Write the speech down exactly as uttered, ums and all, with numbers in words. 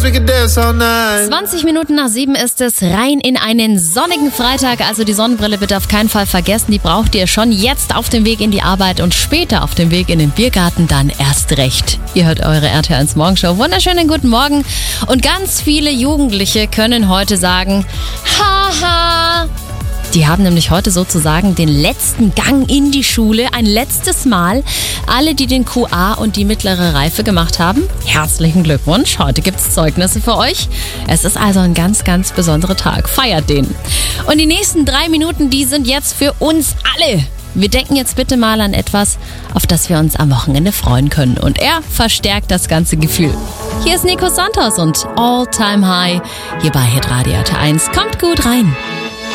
we could dance all night. zwanzig Minuten nach sieben ist es, rein in einen sonnigen Freitag. Also die Sonnenbrille bitte auf keinen Fall vergessen. Die braucht ihr schon jetzt auf dem Weg in die Arbeit und später auf dem Weg in den Biergarten dann erst recht. Ihr hört eure R T L eins Morgenshow. Wunderschönen guten Morgen. Und ganz viele Jugendliche können heute sagen, haha. Die haben nämlich heute sozusagen den letzten Gang in die Schule, ein letztes Mal. Alle, die den Q A und die mittlere Reife gemacht haben, herzlichen Glückwunsch. Heute gibt es Zeugnisse für euch. Es ist also ein ganz, ganz besonderer Tag. Feiert den. Und die nächsten drei Minuten, die sind jetzt für uns alle. Wir denken jetzt bitte mal an etwas, auf das wir uns am Wochenende freuen können. Und er verstärkt das ganze Gefühl. Hier ist Nico Santos und All Time High hier bei Hitradio R T L eins. Kommt gut rein.